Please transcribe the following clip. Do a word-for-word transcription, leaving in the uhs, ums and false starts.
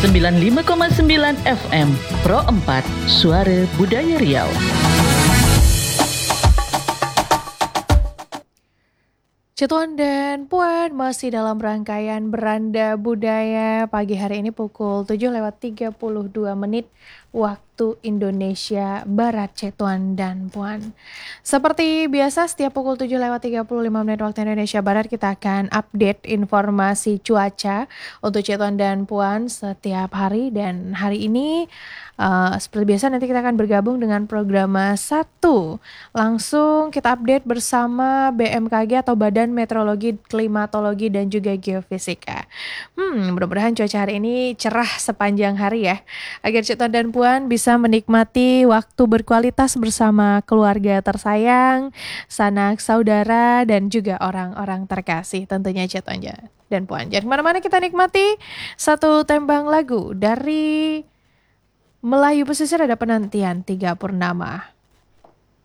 sembilan puluh lima koma sembilan F M Pro empat Suara Budaya Riau. Tuan dan Puan masih dalam rangkaian Beranda Budaya pagi hari ini pukul tujuh lewat tiga puluh dua menit waktu Indonesia Barat, Tuan dan Puan. Seperti biasa setiap pukul tujuh lewat tiga puluh lima menit waktu Indonesia Barat kita akan update informasi cuaca untuk Tuan dan Puan setiap hari, dan hari ini Uh, seperti biasa nanti kita akan bergabung dengan program satu. Langsung kita update bersama B M K G atau Badan Meteorologi, Klimatologi dan juga Geofisika. Hmm, mudah-mudahan cuaca hari ini cerah sepanjang hari ya, agar Tuan dan Puan bisa menikmati waktu berkualitas bersama keluarga tersayang, sanak saudara dan juga orang-orang terkasih tentunya Tuan dan Puan. Jangan kemana-mana, kita nikmati satu tembang lagu dari Melayu Pesisir, ada Penantian Tiga Purnama.